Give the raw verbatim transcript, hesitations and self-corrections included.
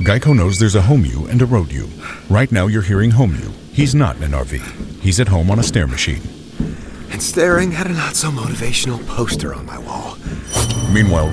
Geico knows there's a home you and a road you. Right now you're hearing home you. He's not in an R V. He's at home on a stair machine. And staring at a not-so-motivational poster on my wall. Meanwhile,